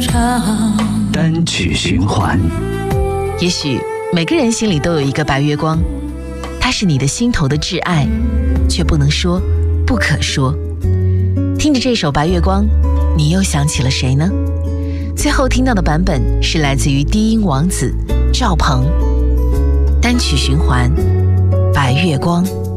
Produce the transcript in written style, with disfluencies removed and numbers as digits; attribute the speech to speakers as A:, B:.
A: 单曲循环。
B: 也许每个人心里都有一个白月光，它是你的心头的挚爱，却不能说，不可说。听着这首《白月光》，你又想起了谁呢？最后听到的版本是来自于低音王子赵鹏，单曲循环《白月光》。